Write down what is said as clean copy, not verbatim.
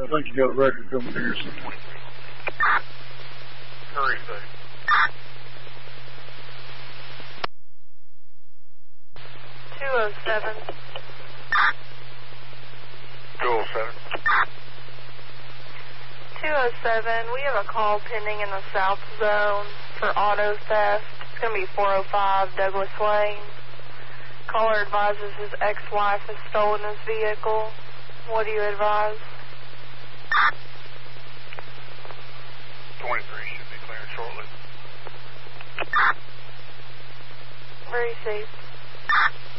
I think you got a record coming here. Hurry, buddy. 207. 207. 207, we have a call pending in the south zone for auto theft. It's going to be 405 Douglas Lane. Caller advises his ex-wife has stolen his vehicle. What do you advise? 23 should be cleared shortly. Very safe.